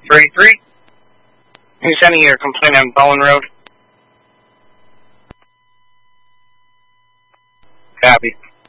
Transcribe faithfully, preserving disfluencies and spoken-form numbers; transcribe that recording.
three three. Who's sending your complaint on Bowen Road? Copy.